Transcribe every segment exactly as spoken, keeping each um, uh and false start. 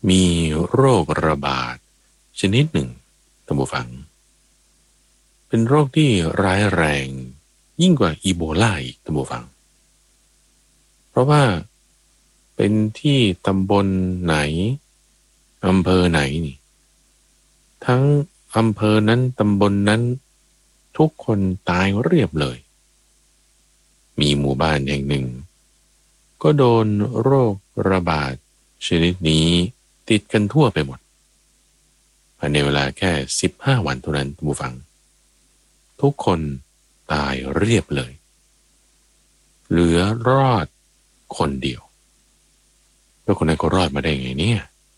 มีโรคระบาดชนิดหนึ่งท่านผู้ฟังเป็นโรคที่ร้ายแรงยิ่งกว่าอีโบลาอีกท่านผู้ฟังเพราะว่าเป็นที่ตำบลไหนอำเภอไหนนี่ทั้งอำเภอนั้นตำบลนั้นทุกคนตายเรียบเลยมีหมู่บ้านแห่งหนึ่งก็โดนโรคระบาดชนิดนี้ติดกันทั่วไปหมดภายในเวลาแค่สิบห้าวันเท่านั้นท่านผู้ฟังทุกคนตายเรียบเลยเหลือรอดคนเดียวแล้วคนนั้นก็รอดมาได้ไงเนี่ย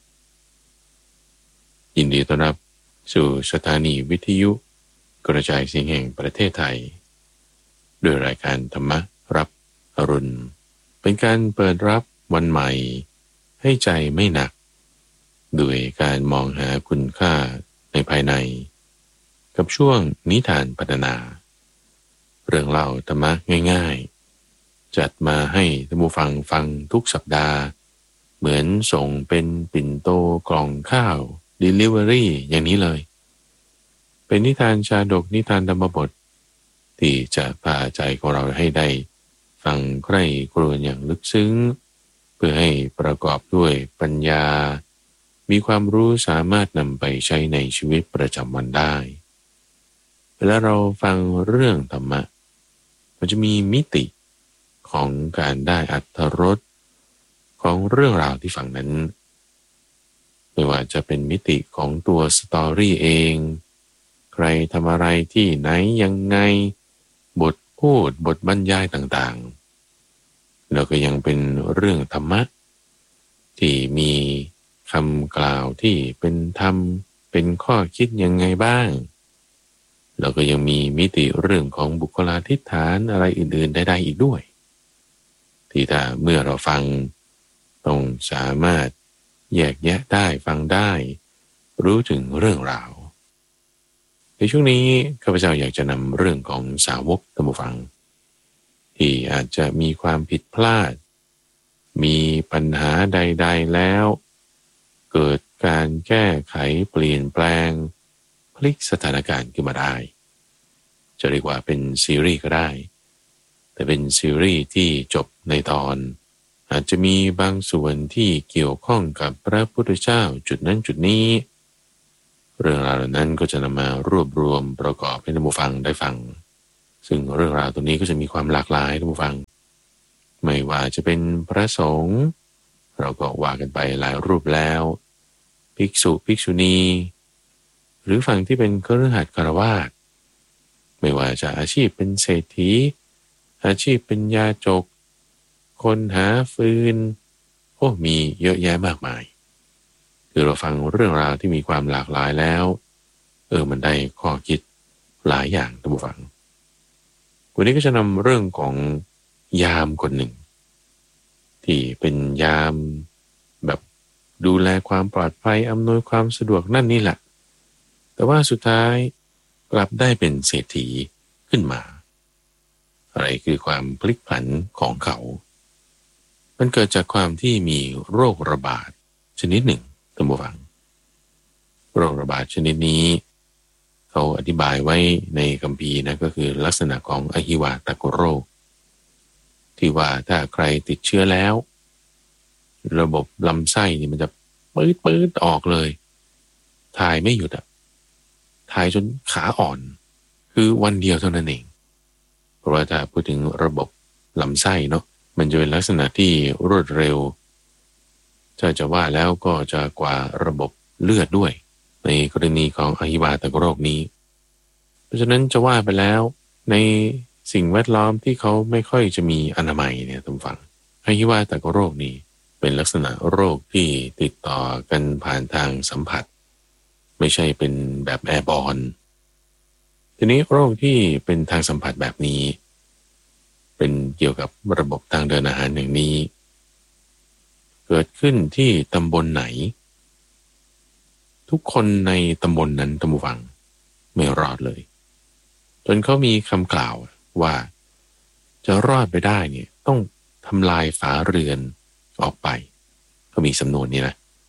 ยินดีต้อนรับสู่สถานีวิทยุกระจายเสียงแห่งประเทศไทยด้วยรายการธรรมรับอรุณเป็นการเปิดรับวันใหม่ให้ใจไม่หนักด้วยการมองหาคุณค่าในภายในกับช่วงนิทานพัฒนาเรื่องเล่าธรรมะง่ายๆจัดมาให้ท่านผู้ฟังฟังทุกสัปดาห์เหมือนส่งเป็นปิ่นโตกล่องข้าว Delivery อย่างนี้เลยเป็นนิทานชาดกนิทานธรรมบทที่จะพาใจของเราให้ได้ฟังใคร่ครวญอย่างลึกซึ้งเพื่อให้ประกอบด้วยปัญญามีความรู้สามารถนำไปใช้ในชีวิตประจำวันได้เวลาเราฟังเรื่องธรรมะมันจะมีมิติของการได้อรรถรสของเรื่องราวที่ฟังนั้นไม่ว่าจะเป็นมิติของตัวสตอรี่เองใครทำอะไรที่ไหนยังไงบทพูดบทบรรยายต่างๆแล้วก็ยังเป็นเรื่องธรรมะที่มีคำกล่าวที่เป็นธรรมเป็นข้อคิดยังไงบ้างแล้วก็ยังมีมิติเรื่องของบุคลาธิฐานอะไรอื่นๆได้ๆอีกด้วยที่ถ้าเมื่อเราฟังต้องสามารถแยกแยะได้ฟังได้รู้ถึงเรื่องราวในช่วงนี้ข้าพเจ้าอยากจะนำเรื่องของสาวกท่านผู้ฟังที่อาจจะมีความผิดพลาดมีปัญหาใดๆแล้วเกิดการแก้ไขเปลี่ยนแปลงพลิกสถานการณ์ขึ้นมาได้จะเรียกว่าเป็นซีรีส์ก็ได้แต่เป็นซีรีส์ที่จบในตอนอาจจะมีบางส่วนที่เกี่ยวข้องกับพระพุทธเจ้าจุดนั้นจุดนี้เรื่องราวเหล่านั้นก็จะนำมารวบรวมประกอบให้ท่านผู้ฟังได้ฟังซึ่งเรื่องราวตรงนี้ก็จะมีความหลากหลายท่านผู้ฟังไม่ว่าจะเป็นพระสงฆ์เราก็ว่ากันไปหลายรูปแล้วภิกษุภิกษุณีหรือฝั่งที่เป็นคฤหัสถ์ฆราวาสไม่ว่าจะอาชีพเป็นเศรษฐีอาชีพเป็นยาจกคนหาฟืนโอ้มีเยอะแยะมากมายคือเราฟังเรื่องราวที่มีความหลากหลายแล้วเออมันได้ข้อคิดหลายอย่างท่านผู้ฟังวันนี้ก็จะนำเรื่องของยามคนหนึ่งที่เป็นยามแบบดูแลความปลอดภัยอำนวยความสะดวกนั่นนี่แหละแต่ว่าสุดท้ายกลับได้เป็นเศรษฐีขึ้นมาอะไรคือความพลิกผันของเขามันเกิดจากความที่มีโรคระบาดชนิดหนึ่งท่านผู้ฟังโรคระบาดชนิดนี้เขาอธิบายไว้ในคัมภีร์นะก็คือลักษณะของอหิวาตกโรคที่ว่าถ้าใครติดเชื้อแล้วระบบลำไส้นี่มันจะปื๊ดปื๊ดออกเลยถ่ายไม่หยุดอ่ะถ่ายจนขาอ่อนคือวันเดียวเท่านั้นเองเพราะว่าถ้าพูดถึงระบบลำไส้เนาะมันจะเป็นลักษณะที่รวดเร็วถ้าจะว่าแล้วก็จะกว่าระบบเลือดด้วยในกรณีของอหิวาตกโรคนี้เพราะฉะนั้นจะว่าไปแล้วในสิ่งแวดล้อมที่เขาไม่ค่อยจะมีอนามัยเนี่ยท่านฟังอหิวาตกโรคนี้เป็นลักษณะโรคที่ติดต่อกันผ่านทางสัมผัสไม่ใช่เป็นแบบแอร์บอร์นทีนี้โรคที่เป็นทางสัมผัสแบบนี้เป็นเกี่ยวกับระบบทางเดินอาหารอย่างนี้เกิดขึ้นที่ตำบลไหนทุกคนในตำบลนั้นท่านผู้ฟังไม่รอดเลยจนเขามีคำกล่าวว่าจะรอดไปได้เนี่ยต้องทำลายฝาเรือนออกไปเขามีสำนวนนี้นะเพ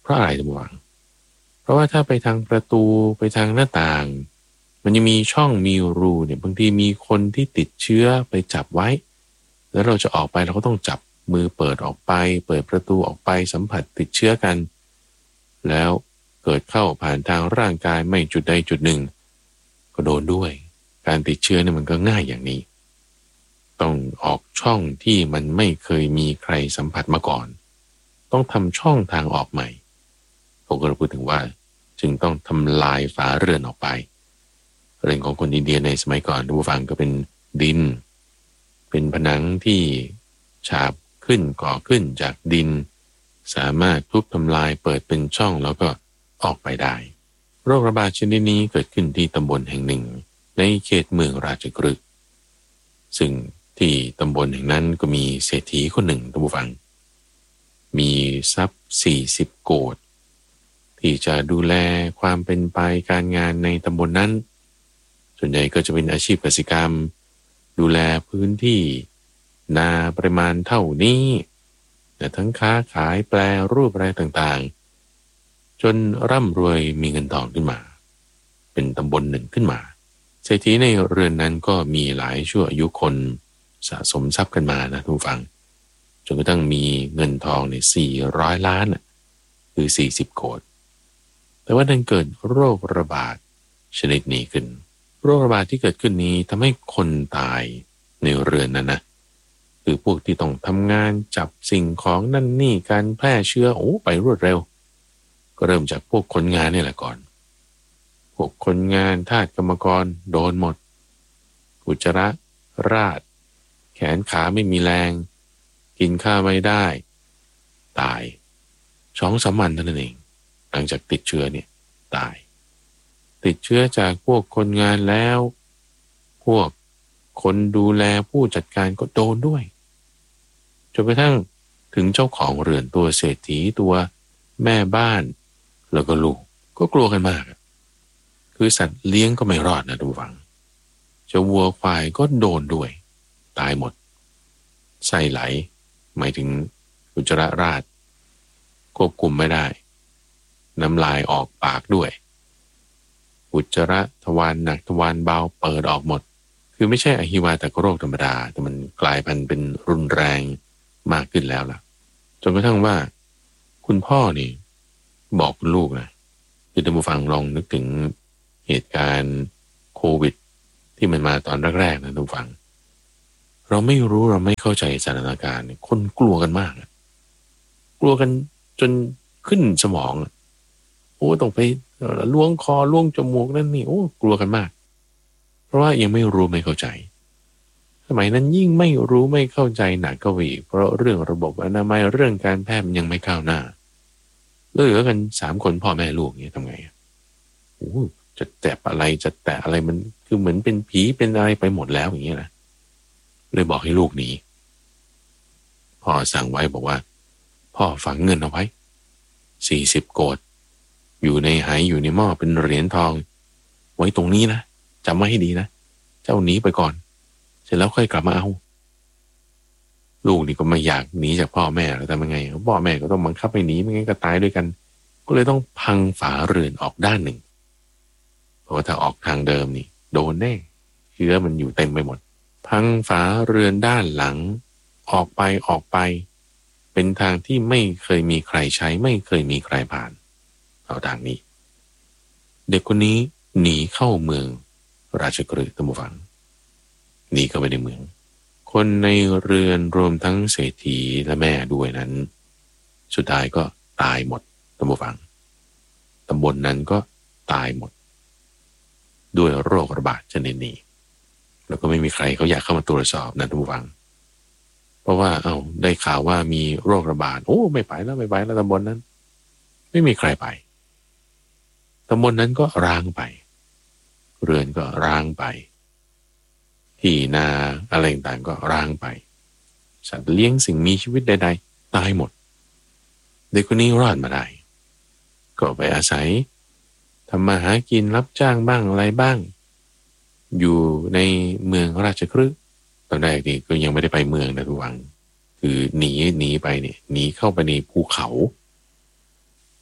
ราะอะไรทุกฝังเพราะว่าถ้าไปทางประตูไปทางหน้าต่างมันยังมีช่องมีรูเนี่ยบางทีมีคนที่ติดเชื้อไปจับไว้แล้วเราจะออกไปเราก็ต้องจับมือเปิดออกไปเปิดประตูออกไปสัมผัสติดเชื้อกันแล้วเกิดเข้าผ่านทางร่างกายไม่จุดใดจุดหนึ่งก็โดนด้วยการติดเชื้อเนี่ยมันก็ง่ายอย่างนี้ต้องออกช่องที่มันไม่เคยมีใครสัมผัสมาก่อนต้องทำช่องทางออกใหม่ผมก็พูดถึงว่าจึงต้องทำลายฝาเรือนออกไปเรื่องของคนอินเดียในสมัยก่อนดูฟังก็เป็นดินเป็นผนังที่ฉาบขึ้นก่อขึ้นจากดินสามารถทุบทำลายเปิดเป็นช่องแล้วก็ออกไปได้โรคระบาดชนิดนี้เกิดขึ้นที่ตำบลแห่งหนึ่งในเขตเมืองราชกฤห์ซึ่งที่ตำบลแห่งนั้นก็มีเศรษฐีคนหนึ่งท่านผู้ฟังมีทรัพย์สี่สิบโกฏที่จะดูแลความเป็นไปการงานในตำบลนั้นส่วนใหญ่ก็จะเป็นอาชีพเกษตรกรรมดูแลพื้นที่นาปริมาณเท่านี้แต่ทั้งค้าขายแปรรูปอะไรต่างๆจนร่ำรวยมีเงินทองขึ้นมาเป็นตำบลหนึ่งขึ้นมาเศรษฐีในเรือนนั้นก็มีหลายชั่วอายุคนสะสมทรัพย์กันมานะทุกฟังจนกระทั่งมีเงินทองในสี่ร้อยล้านคือสี่สิบโกฏแต่ว่าดันเกิดโรคระบาดชนิดนี้ขึ้นโรคระบาดที่เกิดขึ้นนี้ทำให้คนตายในเรือนนั้นนะคือพวกที่ต้องทำงานจับสิ่งของนั่นนี่การแพร่เชื้อโอ้ไปรวดเร็วก็เริ่มจากพวกคนงานนี่แหละก่อนพวกคนงานทาสกรรมกรโดนหมดอุจจาระราดแขนขาไม่มีแรงกินข้าวไม่ได้ตายสองสามวันเท่านั้นเองหลังจากติดเชื้อเนี่ยตายติดเชื้อจากพวกคนงานแล้วพวกคนดูแลผู้จัดการก็โดนด้วยจนกระทั่งถึงเจ้าของเรือนตัวเศรษฐีตัวแม่บ้านแล้วก็ลูกก็กลัวกันมากคือสัตว์เลี้ยงก็ไม่รอดนะดูฟังเจ้าวัวควายก็โดนด้วยตายหมดไส้ไหลหมายถึงอุจจาระราดควบคุมไม่ได้น้ำลายออกปากด้วยอุจจาระทวารหนักทวารเบาเปิดออกหมดคือไม่ใช่อหิวาตกโรคธรรมดาแต่มันกลายพันธุ์เป็นรุนแรงมากขึ้นแล้วล่ะจนกระทั่งว่าคุณพ่อนี่บอกคุณลูกนะคือท่านผู้ฟังลองนึกถึงเหตุการณ์โควิดที่มันมาตอนแรกๆนะท่านผู้ฟังเราไม่รู้เราไม่เข้าใจสถานการณ์คนกลัวกันมากกลัวกันจนขึ้นสมองโอ้ต้องไปล้วงคอล้วงจมูกนั่นนี่โอ้กลัวกันมากเพราะว่ายังไม่รู้ไม่เข้าใจสมัยนั้นยิ่งไม่รู้ไม่เข้าใจหนักก็อีกเพราะเรื่องระบบอนามัยเรื่องการแพทย์มันยังไม่ก้าวหน้าเหลือกันสามคนพ่อแม่ลูกเนี่ยทำไงโอ้จะแตะอะไรจะแตะอะไรมันคือเหมือนเป็นผีเป็นอะไรไปหมดแล้วอย่างเงี้ยนะเลยบอกให้ลูกหนีพ่อสั่งไว้บอกว่าพ่อฝังเงินเอาไว้สี่สิบโกฏอยู่ในไหอยู่ในหม้อเป็นเหรียญทองไว้ตรงนี้นะจำไว้ให้ดีนะเจ้าหนีไปก่อนเสร็จแล้วค่อยกลับมาเอาลูกนี่ก็ไม่อยากหนีจากพ่อแม่แล้วทำยังไงพ่อแม่ก็ต้องบังคับให้หนีไม่งั้นก็ตายด้วยกันก็เลยต้องพังฝาเรือนออกด้านหนึ่งเพราะว่าถ้าออกทางเดิมนี่โดนแน่เชื้อมันอยู่เต็มไปหมดพังฝาเรือนด้านหลังออกไปออกไปเป็นทางที่ไม่เคยมีใครใช้ไม่เคยมีใครผ่านเอาทางนี้เด็กคนนี้หนีเข้าเมืองราชกฤห์ท่านผู้ฟังหนีเข้าไปในเมืองคนในเรือนรวมทั้งเศรษฐีและแม่ด้วยนั้นสุดท้ายก็ตายหมดท่านผู้ฟังตำบลนั้นก็ตายหมดด้วยโรคระบาดชนิดนี้แล้วก็ไม่มีใครเขาอยากเข้ามาตรวจสอบนะท่านผู้ฟังเพราะว่าเอา้าได้ข่าวว่ามีโรคระบาดโอ้ไม่ไปแล้วไม่ไปแล้วตำบลนั้นไม่มีใครไปตำบลนั้นก็ร้างไปเรือนก็ร้างไปที่นาอะไรต่างๆก็ร้างไปสัตว์เลี้ยงสิ่งมีชีวิตใดๆตายหมดเด็กคนนี้รอดมาได้ก็ไปอาศัยทำมาหากินรับจ้างบ้างอะไรบ้างอยู่ในเมืองราชคฤห์ตอนแรกนี่ก็ยังไม่ได้ไปเมืองนะทุกวังคือหนีหนีไปเนี่ยหนีเข้าไปในภูเขา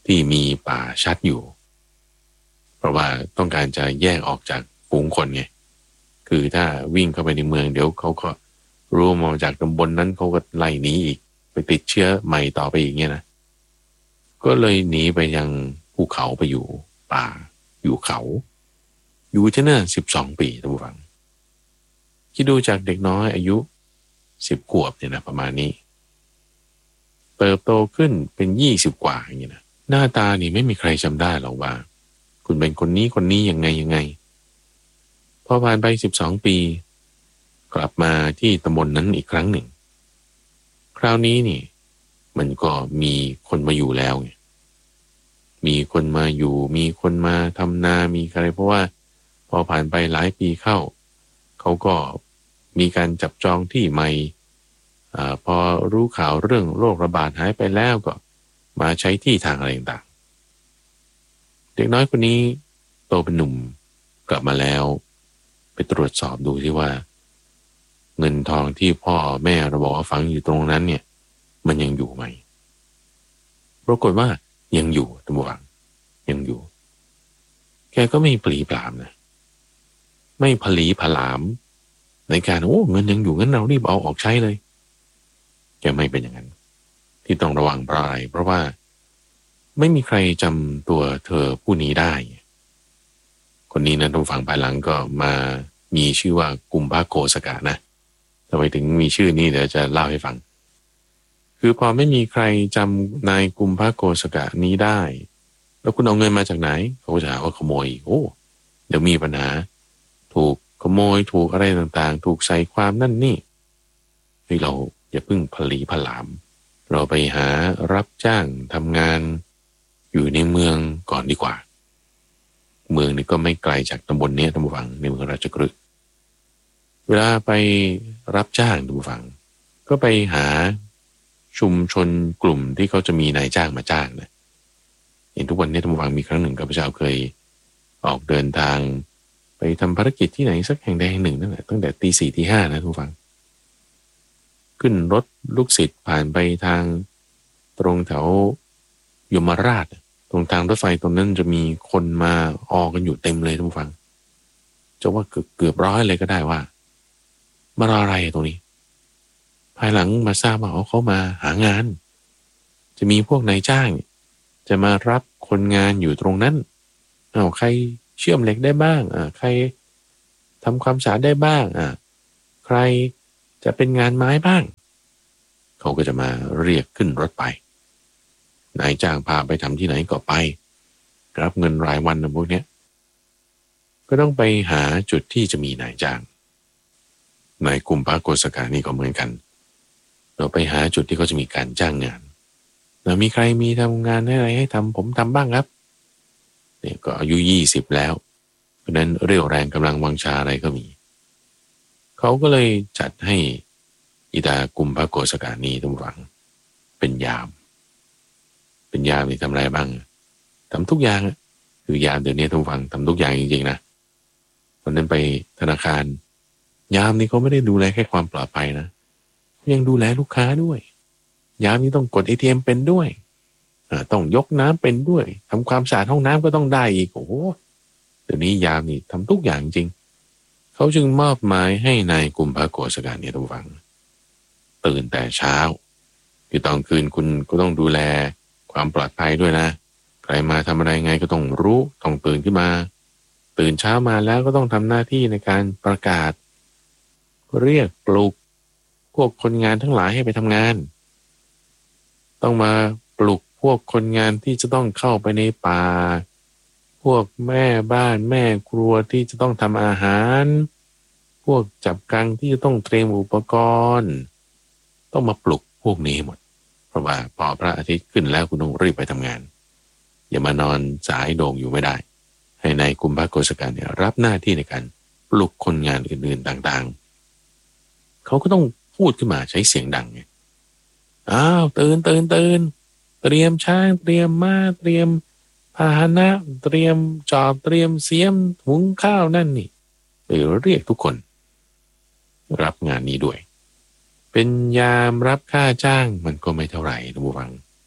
ที่มีป่าชัดอยู่เพราะว่าต้องการจะแยกออกจากฝูงคนไงคือถ้าวิ่งเข้าไปในเมืองเดี๋ยวเขาก็รู้มาจากตำบลนั้นเขาก็ไล่หนีอีกไปติดเชื้อใหม่ต่อไปอีกเนี่ยนะก็เลยหนีไปยังภูเขาไปอยู่ป่าอยู่เขาอยู่ที่นั่นสิบสองปีท่านผู้ฟังคิดดูจากเด็กน้อยอายุสิบขวบเนี่ยนะประมาณนี้เติบโตขึ้นเป็นยี่สิบกว่าอย่างนี้นะหน้าตานี่ไม่มีใครจำได้หรอกว่าคุณเป็นคนนี้คนนี้ยังไงยังไงพอผ่านไปสิบสองปีกลับมาที่ตำบล น, นั้นอีกครั้งหนึ่งคราวนี้นี่มันก็มีคนมาอยู่แล้วไงมีคนมาอยู่มีคนมาทำนามีอะไรเพราะว่าพอผ่านไปหลายปีเข้าเขาก็มีการจับจองที่ใหม่อพอรู้ข่าวเรื่องโรคระบาดหายไปแล้วก็มาใช้ที่ทางอะไรต่างๆเด็กน้อยคนนี้โตเป็นหนุ่มกลับมาแล้วไปตรวจสอบดูที่ว่าเงินทองที่พ่อแม่เราบอกว่าฝังอยู่ตรงนั้นเนี่ยมันยังอยู่ไหมปรากฏว่ายังอยู่ตำรวจยังอยู่แกก็ไม่ปลีปลามนะไม่ผลีผลามในการโอ้เงินยังอยู่งั้นเรารีบเอาออกใช้เลยแกไม่เป็นอย่างนั้นที่ต้องระวังเพราะอะไรเพราะว่าไม่มีใครจำตัวเธอผู้นี้ได้คนนี้นะท่านฟังภายหลังก็มามีชื่อว่ากุมภโกสกะนะทำไมถึงมีชื่อนี้เดี๋ยวจะเล่าให้ฟังคือพอไม่มีใครจำนายกุมภโกสกะนี้ได้แล้วคุณเอาเงินมาจากไหนเขาจะหาว่าขโมยโอ้เดี๋ยวมีปัญหาถูกขโมยถูกอะไรต่างๆถูกใส่ความนั่นนี่ที่เราอย่าเพิ่งผลีผลามเราไปหารับจ้างทำงานอยู่ในเมืองก่อนดีกว่าเมืองนี้ก็ไม่ไกลจากตำบลนี้ท่านผู้ฟังในเมืองราชกฤห์เวลาไปรับจ้างท่านผู้ฟังก็ไปหาชุมชนกลุ่มที่เขาจะมีนายจ้างมาจ้างนะเห็นทุกวันนี้ท่านผู้ฟังมีครั้งหนึ่งข้าพเจ้าเคยออกเดินทางไปทำภารกิจที่ไหนสักแห่งใดแห่งหนึ่งนั่นแหละตั้งแต่ตีสี่ตีห้านะท่านผู้ฟังขึ้นรถลูกศิษย์ผ่านไปทางตรงแถวยมราชตรงทางรถไฟตรงนั้นจะมีคนมาออกันอยู่เต็มเลยท่านผู้ฟังจะว่าเกือบเกือบร้อยเลยก็ได้ว่ามารออะไรตรงนี้ภายหลังมาทราบว่าเขามาหางานจะมีพวกนายจ้างจะมารับคนงานอยู่ตรงนั้นเอาใครเชื่อมเหล็กได้บ้างอ่าใครทำความสะอาดได้บ้างอ่าใครจะเป็นงานไม้บ้างเขาก็จะมาเรียกขึ้นรถไปนายจ้างพาไปทำที่ไหนก็ไปรับเงินรายวันนะพวกเนี้ยก็ต้องไปหาจุดที่จะมีนายจ้างนายกุมภโกสกะนี่ก็เหมือนกันเราไปหาจุดที่เขาจะมีการจ้างงานแล้วมีใครมีทำงานอะไรให้ทำผมทำบ้างครับเนี่ยก็อายุยี่สิบแล้วเพราะนั้นเรี่ยวแรงกำลังวังชาอะไรก็มีเขาก็เลยจัดให้อิดากุมภโกสกะนี้ทุกฝังเป็นยามเป็นยามนี่ทำอะไรบ้างทำทุกอย่างคือยามเดี๋ยวนี้ทุกฝังทำทุกอย่างจริงๆนะวันนั้นไปธนาคารยามนี่เขาไม่ได้ดูแลแค่ความปลอดภัยนะยังดูแลลูกค้าด้วยยามนี้ต้องกด เอ ที เอ็ม เป็นด้วยต้องยกน้ำเป็นด้วยทำความสะอาดห้องน้ำก็ต้องได้อีกโอ้โหเดี๋ยวนี้ยามนี่ทำทุกอย่างจริงเขาจึงมอบหมายให้นายกุมภโกสกะเนี่ยทุกฝังตื่นแต่เช้าคือตอนคืนคุณก็ต้องดูแลความปลอดภัยด้วยนะใครมาทำอะไรไงก็ต้องรู้ต้องตื่นขึ้นมาตื่นเช้ามาแล้วก็ต้องทำหน้าที่ในการประกาศเรียกปลุกพวกคนงานทั้งหลายให้ไปทำงานต้องมาปลุกพวกคนงานที่จะต้องเข้าไปในป่าพวกแม่บ้านแม่ครัวที่จะต้องทำอาหารพวกจับกังที่จะต้องเตรียมอุปกรณ์ต้องมาปลุกพวกนี้หมดเพราะว่าพอพระอาทิตย์ขึ้นแล้วคุณต้องรีบไปทำงานอย่ามานอนสายโด่งอยู่ไม่ได้ให้นายกุมภโกสกะเนี่ยรับหน้าที่ในการปลุกคนงานอื่นๆต่างๆเขาก็ต้องพูดขึ้นมาใช้เสียงดังไงอ้าวตื่นตื่นตื่นเตรียมช้างเตรียมม้าเตรียมพาหนะเตรียมจอบเตรียมเสียมหุงข้าวนั่นนี่ไปเรียกทุกคนรับงานนี้ด้วยเป็นยามรับค่าจ้างมันก็ไม่เท่าไหร่ท่านผู้ฟัง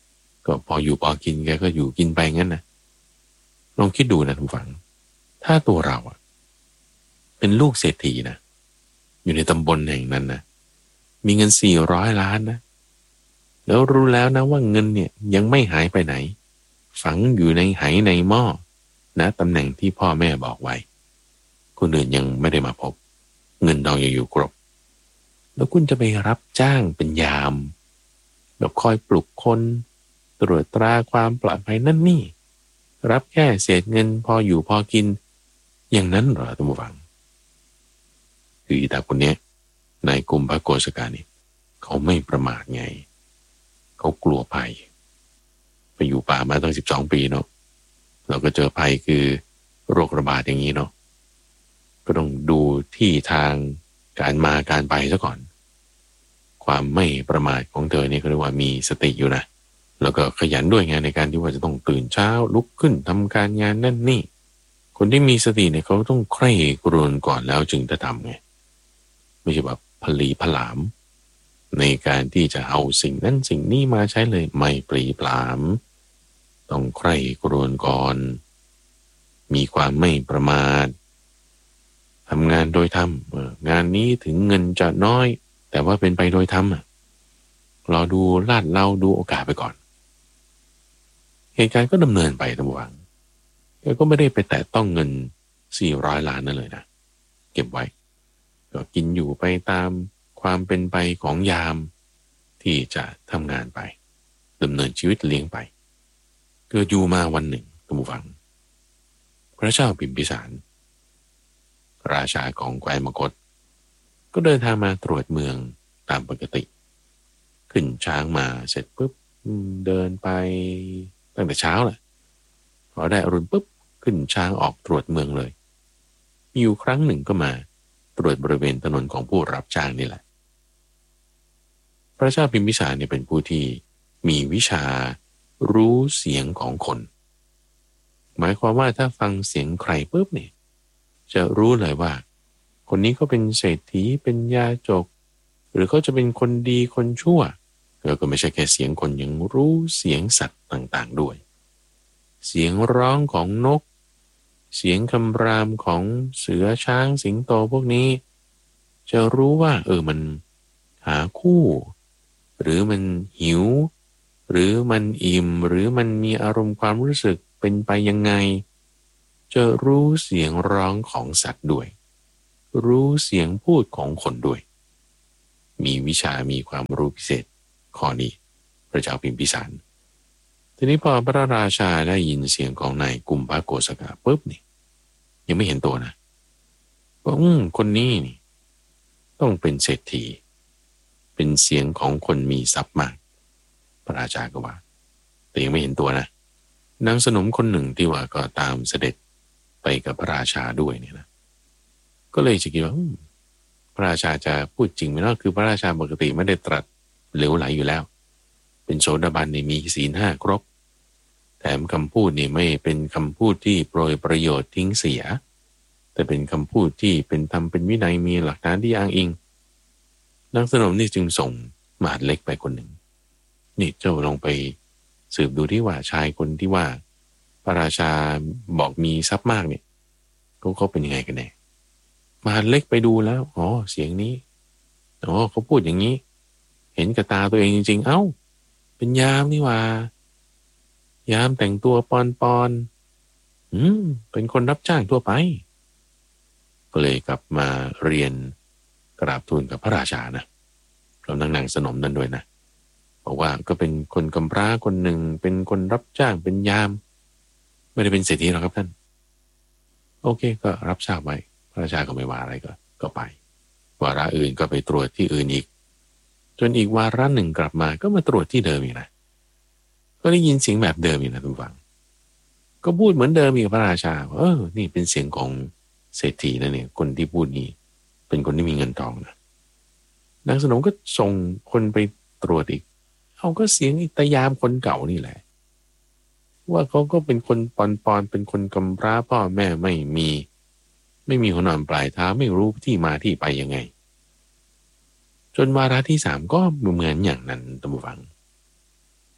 ก็พออยู่พอกินแกก็อยู่กินไปงั้นนะลองคิดดูนะทุกฝังถ้าตัวเราอะเป็นลูกเศรษฐีนะอยู่ในตำบลแห่งนั้นนะมีเงินสี่ร้อยล้านนะแล้วรู้แล้วนะว่าเงินเนี่ยยังไม่หายไปไหนฝังอยู่ในไหในหม้อนะตำแหน่งที่พ่อแม่บอกไว้คนอื่นยังไม่ได้มาพบเงินทองยังอยู่ครบแล้วคุณจะไปรับจ้างเป็นยามแบบคอยปลุกคนตรวจตราความปลอดภัยนั่นนี่รับแค่เศษเงินพออยู่พอกินอย่างนั้นเหรอท่านผู้ฟังคืออีตาคนนี้นายกุมภโกศกานี่เขาไม่ประมาทไงเขากลัวภัยไปอยู่ป่ามาตั้งสิบสองปีเนาะเราก็เจอภัยคือโรคระบาดอย่างนี้เนาะก็ต้องดูที่ทางการมาการไปซะก่อนความไม่ประมาทของเธอนี่ก็เรียกว่ามีสติอยู่นะแล้วก็ขยันด้วยงานในการที่ว่าจะต้องตื่นเช้าลุกขึ้นทำการงานนั่นนี่คนที่มีสติเนี่ยเขาต้องใคร่ครวญก่อนแล้วจึงจะทำไงไม่ใช่แบบพลีพลามในการที่จะเอาสิ่งนั้นสิ่งนี้มาใช้เลยไม่ปรีปลามต้องใคร่ครวญก่อนมีความไม่ประมาททำงานโดยธรรมงานนี้ถึงเงินจะน้อยแต่ว่าเป็นไปโดยธรรมรอดูลาดเราดูโอกาสไปก่อนเหตุการณ์ก็ดำเนินไปทั้งวันแกก็ไม่ได้ไปแตะต้องเงินสี่ร้อยล้านนั่นเลยนะเก็บไว้ก็กินอยู่ไปตามความเป็นไปของยามที่จะทำงานไปดำเนินชีวิตเลี้ยงไปเกิดอยู่มาวันหนึ่งท่านผู้ฟังพระเจ้าพิมพิสารราชาของแคว้นมคธก็เดินทางมาตรวจเมืองตามปกติขึ้นช้างมาเสร็จปุ๊บเดินไปตั้งแต่เช้าแหละพอได้อรุณปุ๊บขึ้นช้างออกตรวจเมืองเลยมีอยู่ครั้งหนึ่งก็มาตรวจบริเวณถนนของผู้รับจ้างนี่แหละพระเจ้าพิมพิสารเนี่ยเป็นผู้ที่มีวิชารู้เสียงของคนหมายความว่าถ้าฟังเสียงใครปุ๊บเนี่ยจะรู้เลยว่าคนนี้เขาเป็นเศรษฐีเป็นยาจกหรือเขาจะเป็นคนดีคนชั่วแล้วก็ไม่ใช่แค่เสียงคนยังรู้เสียงสัตว์ต่างๆด้วยเสียงร้องของนกเสียงคำรามของเสือช้างสิงโตพวกนี้จะรู้ว่าเออมันหาคู่หรือมันหิวหรือมันอิ่มหรือมันมีอารมณ์ความรู้สึกเป็นไปยังไงจะรู้เสียงร้องของสัตว์ด้วยรู้เสียงพูดของคนด้วยมีวิชามีความรู้พิเศษข้อนี้พระเจ้าพิมพิสารทีนี้พอพระราชาได้ยินเสียงของนายกุมภโกศกะปุ๊บนี่ยังไม่เห็นตัวนะว่าอืมคนนี้นี่ต้องเป็นเศรษฐีเป็นเสียงของคนมีทรัพย์มากพระราชาก็ว่าแต่ยังไม่เห็นตัวนะนางสนมคนหนึ่งที่ว่าก็ตามเสด็จไปกับพระราชาด้วยเนี่ยนะก็เลยจะคิดว่าพระราชาจะพูดจริงไหมเนาะคือพระราชาปกติไม่ได้ตรัสเหลวไหลอยู่แล้วเป็นโสดาบันนี่มีศีลห้าครบแถมคำพูดนี่ไม่เป็นคำพูดที่โปรยประโยชน์ทิ้งเสียแต่เป็นคำพูดที่เป็นธรรมเป็นวินัยมีหลักฐานที่อ้างอิงนางสนมนี่จึงส่งมหาดเล็กไปคนหนึ่งนี่เจ้าลองไปสืบดูที่ว่าชายคนที่ว่าพระราชาบอกมีทรัพย์มากเนี่ยเขาเขาเป็นยังไงกันแน่มหาดเล็กไปดูแล้วอ๋อเสียงนี้อ๋อเขาพูดอย่างนี้เห็นกับตาตัวเองจริงๆเอ้าเป็นยามนี่ว่ายามแต่งตัวปอนปอนอืมเป็นคนรับจ้างทั่วไปก็เลยกลับมาเรียนกราบทูลกับพระราชานะพร้อมนางสนมนั้นด้วยนะบอกว่าก็เป็นคนกำพร้าคนหนึ่งเป็นคนรับจ้างเป็นยามไม่ได้เป็นเศรษฐีหรอกครับท่านโอเคก็รับทราบไว้พระราชาก็ไม่ว่าอะไรก็ก็ไปวาระอื่นก็ไปตรวจที่อื่นอีกจนอีกวาระหนึ่งกลับมาก็มาตรวจที่เดิมอีกนะก็ได้ยินเสียงแบบเดิมอีกนะทุกฝั่งก็พูดเหมือนเดิมอีกพระราชาเออนี่เป็นเสียงของเศรษฐีนะเนี่ยคนที่พูดนี้เป็นคนที่มีเงินทองนะนางสนมก็ส่งคนไปตรวจอีกเอาก็เสียงอิตยามคนเก่านี่แหละว่าเขาก็เป็นคนปอนปอนเป็นคนกำพร้าพ่อแม่ไม่มีไม่มีหัวนอนปลายเท้าไม่รู้ที่มาที่ไปยังไงจนวาระที่สามก็เหมือนอย่างนั้นท่านผู้ฟัง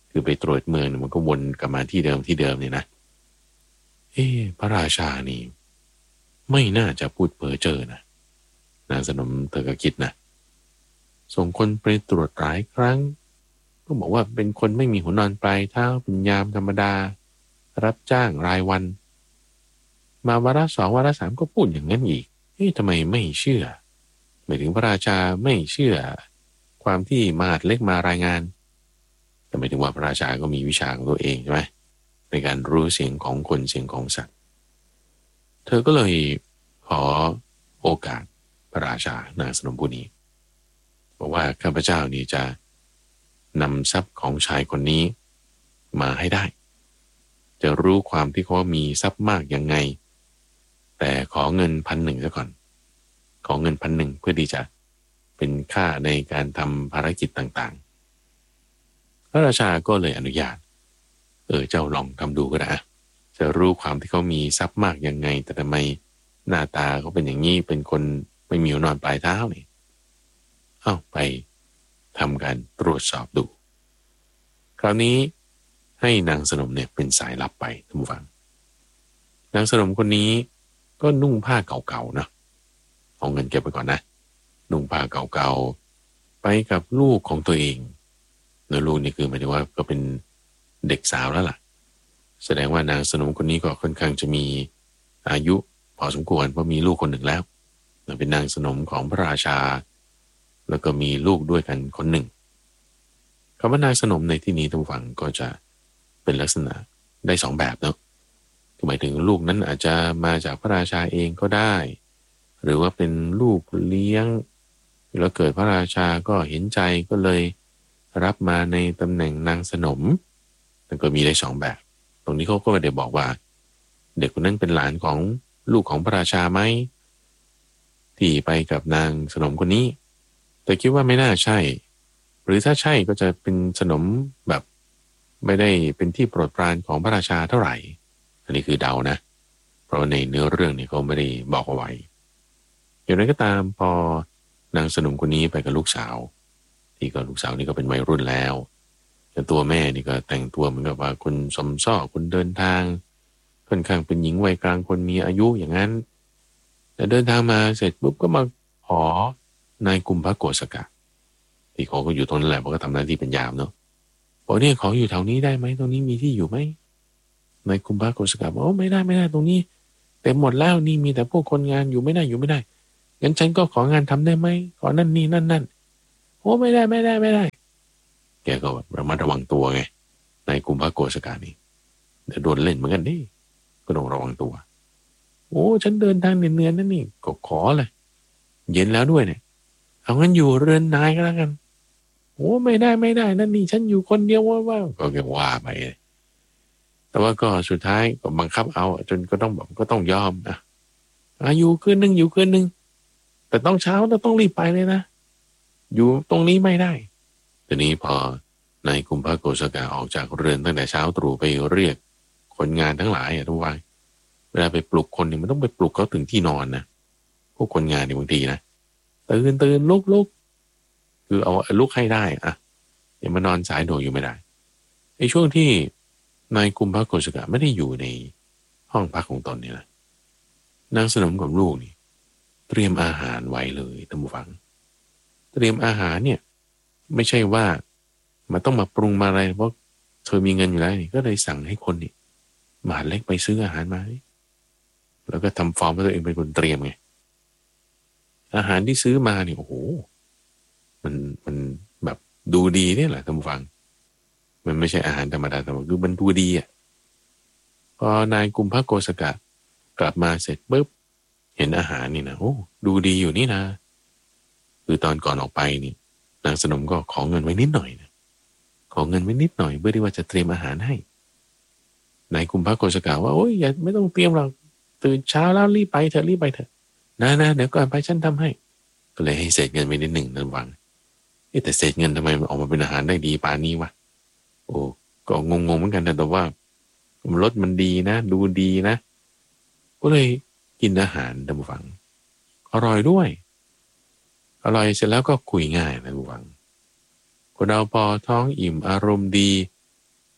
คือไปตรวจเมืองเนี่ยมันก็วนกลับมาที่เดิมที่เดิมเนี่ยนะเอ๊ะพระราชานี่ไม่น่าจะพูดเพ้อเจ้อนะนางสนมเธอก็คิดนะส่งคนไปตรวจหลายครั้งก็บอกว่าเป็นคนไม่มีหัวนอนปลายเท้าเป็นยามธรรมดารับจ้างรายวันมาวาระสองวาระสามก็พูดอย่างนั้นอีกเอ๊ะทำไมไม่เชื่อหมายถึงพระราชาไม่เชื่อความที่มหาดเล็กมารายงานแต่หมายถึงว่าพระราชาก็มีวิชาของตัวเองใช่ไหมในการรู้เสียงของคนเสียงของสัตว์เธอก็เลยขอโอกาสพระราชานางสนมผู้นี้บอกว่าข้าพเจ้านี่จะนำทรัพย์ของชายคนนี้มาให้ได้จะรู้ความที่เขามีทรัพย์มากยังไงแต่ขอเงินพันหนึ่งซะก่อนขอเงินพันหนึ่งเพื่อที่จะเป็นค่าในการทำภารกิจต่างๆพระราชาก็เลยอนุญาตเออเจ้าลองทำดูก็ได้จะรู้ความที่เขามีทรัพย์มากยังไงแต่ทำไมหน้าตาเขาเป็นอย่างนี้เป็นคนไม่มีหัวนอนปลายเท้านี่เอ้าไปทำการตรวจสอบดูคราวนี้ให้นางสนมเนี่ยเป็นสายลับไปท่านผู้ฟังนางสนมคนนี้ก็นุ่งผ้าเก่าๆนะเอาเงินเก็บไปก่อนนะนุ่งผ้าเก่าๆไปกับลูกของตัวเองเนื้อลูกนี่คือหมายถึงว่าก็เป็นเด็กสาวแล้วล่ะแสดงว่านางสนมคนนี้ก็ค่อนข้างจะมีอายุพอสมควรเพราะมีลูกคนหนึ่งแล้วเป็นนางสนมของพระราชาแล้วก็มีลูกด้วยกันคนหนึ่งคำว่านางสนมในที่นี้ท่านผู้ฟังก็จะเป็นลักษณะได้สองแบบเนาะหมายถึงลูกนั้นอาจจะมาจากพระราชาเองก็ได้หรือว่าเป็นลูกเลี้ยงแล้วเกิดพระราชาก็เห็นใจก็เลยรับมาในตำแหน่งนางสนมมันก็มีได้สองแบบตรงนี้เขาก็ไม่ได้บอกว่าเด็กคนนั้นเป็นหลานของลูกของพระราชาไหมที่ไปกับนางสนมคนนี้แต่คิดว่าไม่น่าใช่หรือถ้าใช่ก็จะเป็นสนมแบบไม่ได้เป็นที่โปรดปรานของพระราชาเท่าไหร่อันนี้คือเดานะเพราะในเนื้อเรื่องนี่เขาไม่ได้บอกเอาไว้อย่างไรก็ตามพอนางสนมคนนี้ไปกับลูกสาวที่ก็ลูกสาวนี่ก็เป็นวัยรุ่นแล้วแต่ตัวแม่นี่ก็แต่งตัวเหมือนกับว่าคนสมซ้อคนเดินทางค่อนข้างเป็นหญิงวัยกลางคนมีอายุอย่างนั้นแต่เดินทางมาเสร็จปุ๊บก็มาขอนายกุมภโกศกะที่เขาก็อยู่ตรงนั้นแหละเพราะก็ทำหน้าที่เป็นยามเนาะบอกเนี่ยขออยู่แถวนี้ได้ไหมตรงนี้มีที่อยู่ไหมนายกุมภโกศกะบอกโอ้ไม่ได้ไม่ได้ตรงนี้เต็มหมดแล้วนี่มีแต่พวกคนงานอยู่ไม่ได้อยู่ไม่ได้งั้นฉันก็ของานทำได้ไหมขอนั่นนี่นั่นนั่นโอ้ไม่ได้ไม่ได้ไม่ได้แกก็แบบระมัดระวังตัวไงนายกุมภโกศกะนี่เดี๋ยวโดนเล่นเหมือนกันดิก็ต้องระวังตัวโอ้ฉันเดินทางเหนื่อยๆนั่นนี่ก็ขอเลยเย็นแล้วด้วยเนี่ยเอางั้นอยู่เรือนนายก็แล้วกันโอ้ไม่ได้ไม่ได้นั่นนี่ฉันอยู่คนเดียวว่าว่าก็แกว่าไปแต่ว่าก็สุดท้ายก็บังคับเอาจนก็ต้องแบบก็ต้องยอมนะอยู่คืนนึงอยู่คืนนึงแต่ต้องเช้าเราต้องรีบไปเลยนะอยู่ตรงนี้ไม่ได้ทีนี้พอนายกุมภโกศกะออกจากเรือนตั้งแต่เช้าตรู่ไปเรียกคนงานทั้งหลายอ่ะทุกวันเวลาไปปลุกคนเนี่ยมันต้องไปปลุกเขาถึงที่นอนนะพวกคนงานเนี่ยบางทีนะตื่นตื่นลุกลุกคือเอาลุกให้ได้อะอย่ามานอนสายโดดอยู่ไม่ได้ไอ้ช่วงที่นายกุมภโกศกะไม่ได้อยู่ในห้องพักของตนเนี่ยนะนางสนมกับลูกนี่เตรียมอาหารไว้เลยท่านผู้ฟังเตรียมอาหารเนี่ยไม่ใช่ว่ามันต้องมาปรุงมาอะไรเพราะเธอมีเงินอยู่แล้วนี่ก็เลยสั่งให้คนนี่มหาเล็กไปซื้ออาหารมาแล้วก็ทำฟอร์มว่าตัวเองเป็นคนเตรียมไงอาหารที่ซื้อมาเนี่ยโอ้โหมันมันแบบดูดีเนี่ยแหละท่านผู้ฟังมันไม่ใช่อาหารธรรมดาแต่ว่าคือมันดูดีอ่ะพอนายกุมภโกศกะกลับมาเสร็จปุ๊บเห็นอาหารนี่นะโอ้ดูดีอยู่นี่นะคือตอนก่อนออกไปนี่นางสนมก็ขอเงินไว้นิดหน่อยนะขอเงินไว้นิดหน่อยเพื่อที่ว่าจะเตรียมอาหารให้นายกุมภโกศกะว่าโอ้ยอย่าไม่ต้องเตรียมหรอกตื่นเช้าแล้วรีบไปเถอะรีบไปเถอะนะนะเดี๋ยวก่อนไปฉันทำให้ก็เลยให้เศษเงินไปนิดหนึ่งนั่นวังแต่เศษเงินทำไมมันออกมาเป็นอาหารได้ดีป่านนี้วะโอ้ก็งงๆเหมือนกันแต่ว่ารสมันดีนะดูดีนะก็เลยกินอาหารท่านผู้ฟังอร่อยด้วยอร่อยเสร็จแล้วก็คุยง่ายนะท่านผู้ฟังคนเราพอท้องอิ่มอารมณ์ดี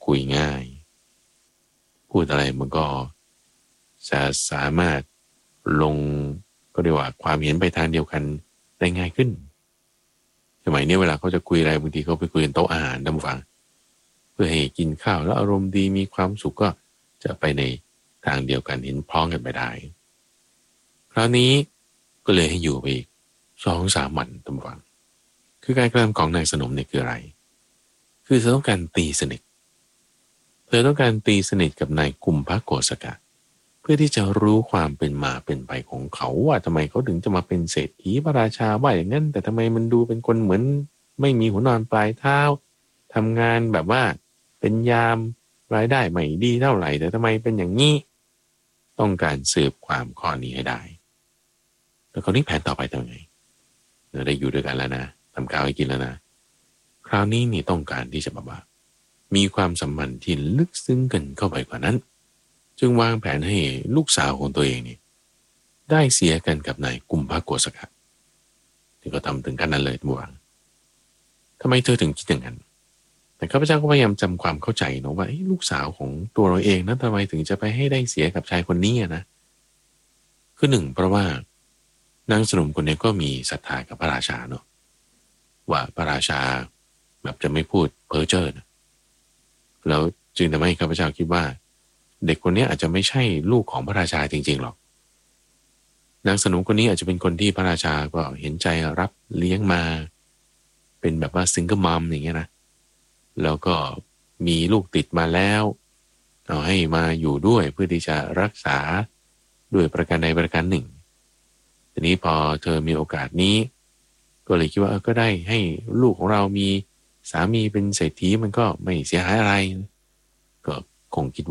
คุยง่ายพูดอะไรมันก็จะสามารถลงก็เรียกว่าความเห็นไปทางเดียวกันได้ง่ายขึ้นสมัยนี้เวลาเขาจะคุยอะไรบางทีเขาไปคุยกันโต๊ะอาหารท่านผู้ฟังเพื่อให้กินข้าวแล้วอารมณ์ดีมีความสุขก็จะไปในทางเดียวกันเห็นพ้องกันไปได้คราวนี้ก็เลยให้อยู่ไปอีกสองสามวันท่านผู้ฟังคือการกระทำของนางสนมเนี่ยคืออะไรคือเธอต้องการตีสนิทเธอต้องการตีสนิทกับนายกุมภโกศกะเพื่อที่จะรู้ความเป็นมาเป็นไปของเขาว่าทำไมเขาถึงจะมาเป็นเศรษฐีพระราชาว่าอย่างนั้นแต่ทำไมมันดูเป็นคนเหมือนไม่มีหัวนอนปลายเท้าทำงานแบบว่าเป็นยามรายได้ไม่ดีเท่าไหร่แต่ทำไมเป็นอย่างนี้ต้องการสืบความข้อนี้ให้ได้แล้วคราวนี้แผนต่อไปทำไงเราได้อยู่ด้วยกันแล้วนะทำข้าวให้กินแล้วนะคราวนี้นี่ต้องการที่จะแบบว่ามีความสัมพันธ์ที่ลึกซึ้งกันเข้าไปกว่านั้นจึงวางแผนให้ลูกสาวของตัวเองนี่ได้เสียกันกับนายกุมภโกศกะที่ก็ทำถึงขั้นนั้นเลยบัวทำไมเธอถึงคิดอย่างนั้นแต่ข้าพเจ้าก็พยายามจำความเข้าใจเนาะว่าลูกสาวของตัวเราเองนั้นทำไมถึงจะไปให้ได้เสียกับชายคนนี้นะคือหนึ่งเพราะว่านางสนมคนนี้ก็มีศรัทธากับพระราชาเนาะว่าพระราชาแบบจะไม่พูดเพ้อเจ้อนะแล้วจึงทำให้ข้าพเจ้าคิดว่าเด็กคนนี้อาจจะไม่ใช่ลูกของพระราชาจริงๆหรอกนางสนมคนนี้อาจจะเป็นคนที่พระราชาก็เห็นใจรับเลี้ยงมาเป็นแบบว่าซิงเกิลมัมอย่างเงี้ยนะแล้วก็มีลูกติดมาแล้วเอาให้มาอยู่ด้วยเพื่อที่จะรักษาด้วยประการใดประการหนึ่งทีนี้พอเธอมีโอกาสนี้ก็เลยคิดว่าเออก็ได้ให้ลูกของเรามีสามีเป็นเศรษฐีมันก็ไม่เสียหายอะไรก็คงคิด